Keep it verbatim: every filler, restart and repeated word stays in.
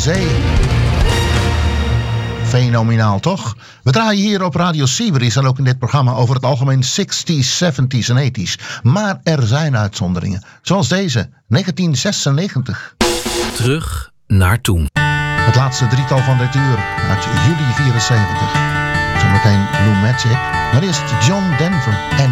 Zee. Fenomenaal, toch? We draaien hier op Radio Siberisch en ook in dit programma over het algemeen zestig's, zeventig's en tachtig's. Maar er zijn uitzonderingen. Zoals deze, negentien zesennegentig. Terug naar toen. Het laatste drietal van dit uur uit juli vierenzeventig. Zometeen Blue Magic. Maar eerst John Denver en